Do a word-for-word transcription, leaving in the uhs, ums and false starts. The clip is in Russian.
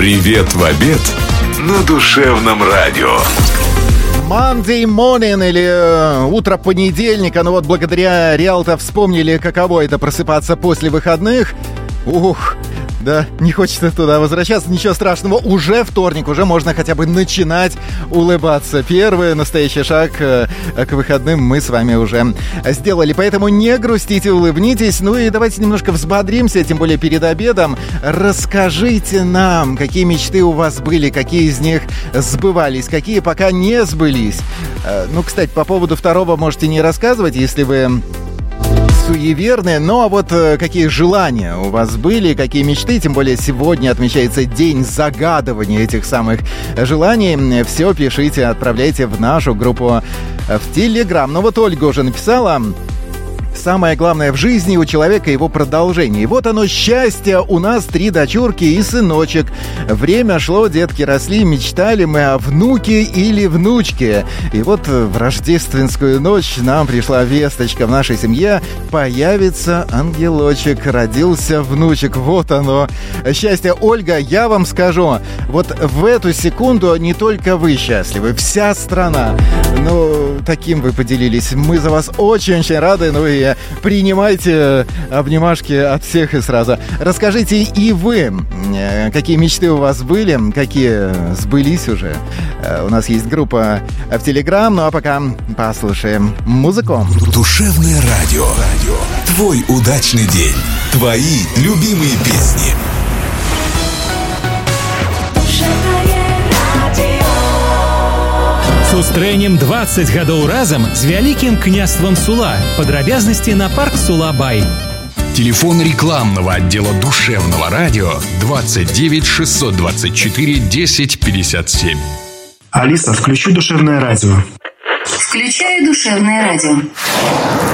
Привет в обед на душевном радио. Monday morning или э, утро понедельника. Ну вот благодаря Риалто вспомнили, каково это просыпаться после выходных. Ух, да, не хочется туда возвращаться, ничего страшного. Уже вторник, уже можно хотя бы начинать улыбаться. Первый настоящий шаг э, к выходным мы с вами уже сделали. Поэтому не грустите, улыбнитесь. Ну и давайте немножко взбодримся, тем более перед обедом. Расскажите нам, какие мечты у вас были, какие из них сбывались, какие пока не сбылись. Э, ну, кстати, по поводу второго можете не рассказывать, если вы суеверные, но а вот э, какие желания у вас были, какие мечты, тем более сегодня отмечается день загадывания этих самых желаний. Все пишите, отправляйте в нашу группу в Телеграм. Ну вот Ольга уже написала: самое главное в жизни у человека его продолжение. И вот оно, счастье. У нас три дочурки и сыночек. Время шло, детки росли, мечтали мы о внуке или внучке. И вот в рождественскую ночь нам пришла весточка: в нашей семье появится ангелочек, родился внучек. Вот оно, счастье. Ольга, я вам скажу, вот в эту секунду не только вы счастливы, вся страна. Ну, таким вы поделились. Мы за вас очень-очень рады. Ну и принимайте обнимашки от всех и сразу. Расскажите и вы, какие мечты у вас были, какие сбылись уже. У нас есть группа в Телеграм. Ну а пока послушаем музыку. Душевное радио. Твой удачный день. Твои любимые песни. Сустрэнем двадцать гадоў разам з вялікім княствам Сула. Падрабязнасці на парк Сула-Бай. Телефон рекламного отдела Душевного радио двадцать девять шестьсот двадцать четыре десять пятьдесят семь. Алиса, включи Душевное радио. Включаю Душевное радио.